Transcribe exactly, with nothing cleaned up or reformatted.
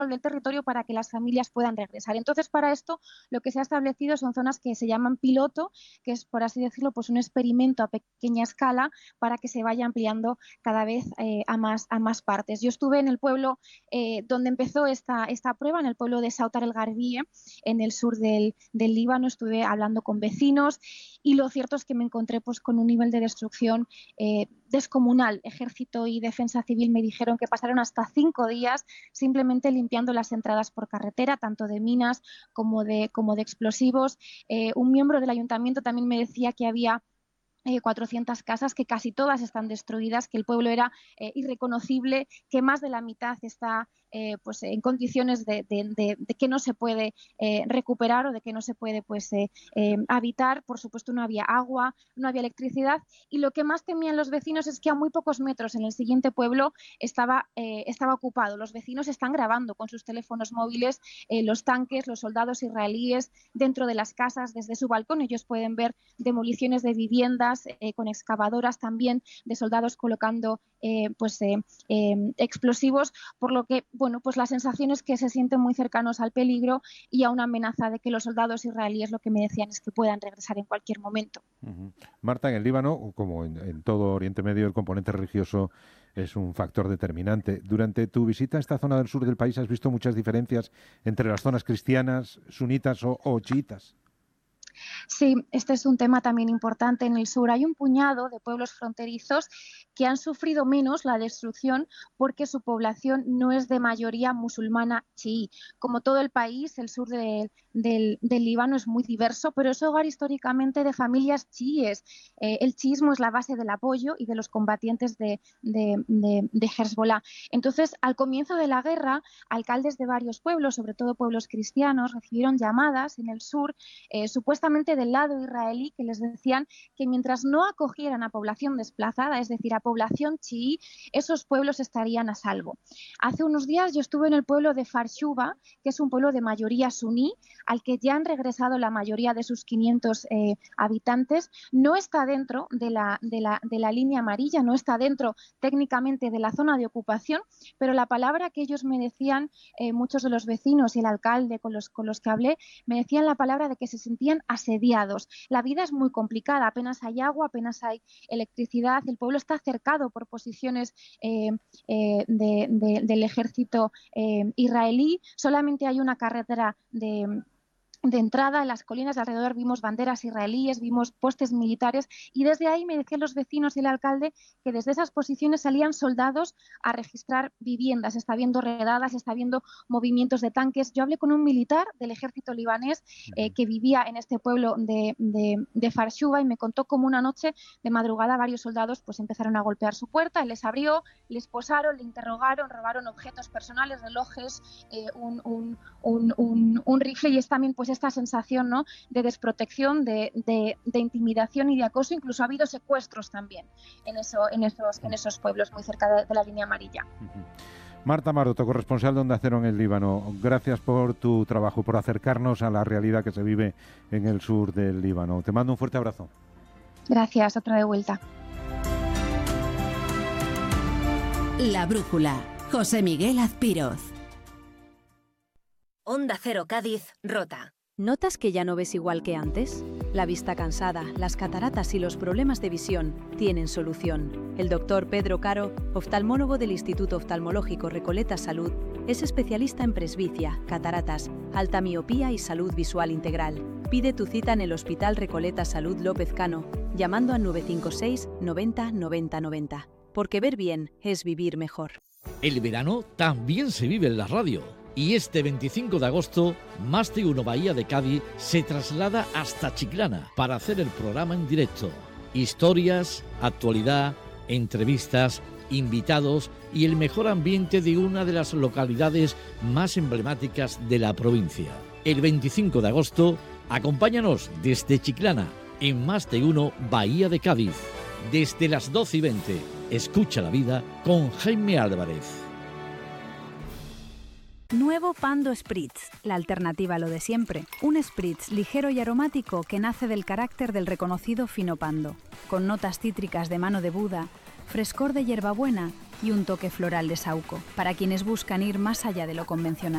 del territorio para que las familias puedan regresar. Entonces, para esto, lo que se ha establecido son zonas que se llaman piloto, que es, por así decirlo, pues un experimento a pequeña escala para que se vaya ampliando cada vez eh, a, más, a más partes. Yo estuve en el pueblo eh, donde empezó esta, esta prueba, en el pueblo de Sautar el Garbie, en el sur del, del Líbano. Estuve hablando con vecinos y lo cierto es que me encontré pues, con un nivel de destrucción eh, descomunal. Ejército y Defensa Civil me dijeron que pasaron hasta cinco días simplemente limpiando las entradas por carretera, tanto de minas como de, como de explosivos. Eh, un miembro del ayuntamiento también me decía que había Eh, cuatrocientas casas, que casi todas están destruidas, que el pueblo era eh, irreconocible, que más de la mitad está eh, pues, en condiciones de, de, de, de que no se puede eh, recuperar o de que no se puede pues, eh, eh, habitar. Por supuesto, no había agua, no había electricidad, y lo que más temían los vecinos es que a muy pocos metros en el siguiente pueblo estaba, eh, estaba ocupado. Los vecinos están grabando con sus teléfonos móviles eh, los tanques, los soldados israelíes dentro de las casas desde su balcón. Ellos pueden ver demoliciones de viviendas Eh, con excavadoras también, de soldados colocando eh, pues, eh, eh, explosivos, por lo que bueno, pues la sensación es que se sienten muy cercanos al peligro y a una amenaza de que los soldados israelíes, lo que me decían, es que puedan regresar en cualquier momento. Uh-huh. Marta, en el Líbano, como en, en todo Oriente Medio, el componente religioso es un factor determinante. Durante tu visita a esta zona del sur del país, ¿has visto muchas diferencias entre las zonas cristianas, sunitas o, o chiitas? Sí, este es un tema también importante. En el sur hay un puñado de pueblos fronterizos que han sufrido menos la destrucción porque su población no es de mayoría musulmana chií. Como todo el país, el sur de, del, del Líbano es muy diverso, pero es hogar históricamente de familias chiíes. Eh, el chiismo es la base del apoyo y de los combatientes de, de, de, de Hezbollah. Entonces, al comienzo de la guerra, alcaldes de varios pueblos, sobre todo pueblos cristianos, recibieron llamadas en el sur, eh, supuestamente del lado israelí, que les decían que mientras no acogieran a población desplazada, es decir, a población chií, esos pueblos estarían a salvo. Hace unos días yo estuve en el pueblo de Farshuba, que es un pueblo de mayoría suní, al que ya han regresado la mayoría de sus quinientos eh, habitantes. No está dentro de la, de, la, de la línea amarilla, no está dentro técnicamente de la zona de ocupación, pero la palabra que ellos me decían, eh, muchos de los vecinos y el alcalde con los, con los que hablé, me decían la palabra de que se sentían asediados. La vida es muy complicada, apenas hay agua, apenas hay electricidad, el pueblo está cercado por posiciones eh, eh, de, de, del ejército eh, israelí, solamente hay una carretera de... de entrada. En las colinas de alrededor vimos banderas israelíes, vimos postes militares, y desde ahí me decían los vecinos y el alcalde que desde esas posiciones salían soldados a registrar viviendas. Está habiendo redadas, está habiendo movimientos de tanques. Yo hablé con un militar del ejército libanés eh, que vivía en este pueblo de, de, de Farshuba, y me contó cómo una noche de madrugada varios soldados pues empezaron a golpear su puerta. Él les abrió, les posaron, le interrogaron, robaron objetos personales, relojes, eh, un, un, un, un, un rifle, y es también pues esta sensación, ¿no?, de desprotección, de, de, de intimidación y de acoso. Incluso ha habido secuestros también en, eso, en, esos, en esos pueblos muy cerca de, de la línea amarilla. Uh-huh. Marta Maroto, corresponsal de Onda Cero en el Líbano, gracias por tu trabajo, por acercarnos a la realidad que se vive en el sur del Líbano. Te mando un fuerte abrazo. Gracias, otra de vuelta. La Brújula, José Miguel Azpiroz. Onda Cero Cádiz, Rota. ¿Notas que ya no ves igual que antes? La vista cansada, las cataratas y los problemas de visión tienen solución. El doctor Pedro Caro, oftalmólogo del Instituto Oftalmológico Recoleta Salud, es especialista en presbicia, cataratas, alta miopía y salud visual integral. Pide tu cita en el Hospital Recoleta Salud López Cano, llamando al nueve cinco seis noventa noventa noventa. Porque ver bien es vivir mejor. El verano también se vive en la radio. Y este veinticinco de agosto, Más de Uno Bahía de Cádiz se traslada hasta Chiclana para hacer el programa en directo. Historias, actualidad, entrevistas, invitados y el mejor ambiente de una de las localidades más emblemáticas de la provincia. El veinticinco de agosto, acompáñanos desde Chiclana en Más de Uno Bahía de Cádiz. Desde las doce y veinte, escucha la vida con Jaime Álvarez. Nuevo Pando Spritz, la alternativa a lo de siempre. Un spritz ligero y aromático que nace del carácter del reconocido fino Pando, con notas cítricas de mano de Buda, frescor de hierbabuena y un toque floral de saúco, para quienes buscan ir más allá de lo convencional.